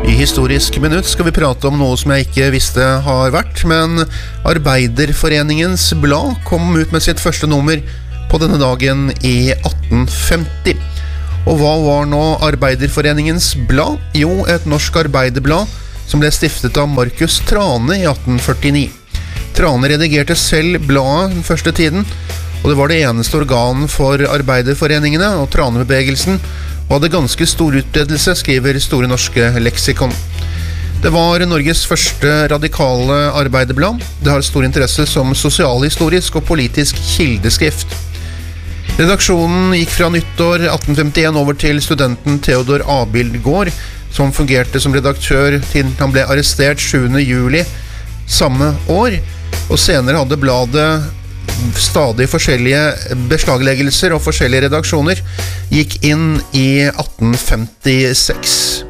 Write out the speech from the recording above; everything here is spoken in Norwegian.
I Historisk minutt skal vi prate om noe som jeg ikke visste har vært, men Arbeiderforeningens blad kom ut med sitt første nummer på denne dagen i 1850. Og hva var nå Arbeiderforeningens blad? Jo, et norsk arbeiderblad som ble stiftet av Markus Thrane i 1849. Thrane redigerte selv bladet den første tiden, og det var det eneste organ for arbeiderforeningene og Thranebevegelsen, og hadde ganske stor utbredelse, skriver Store Norske Leksikon. Det var Norges første radikale arbeiderblad. Det har stor interesse som sosialhistorisk og politisk kildeskrift. Redaksjonen gikk fra nyttår 1851 over til studenten Theodor Abildgaard, som fungerte som redaktør til han ble arrestert 7. juli samme år, og senere hadde bladet stadig forskjellige beslagleggelser og forskjellige redaksjoner, gikk inn i 1856.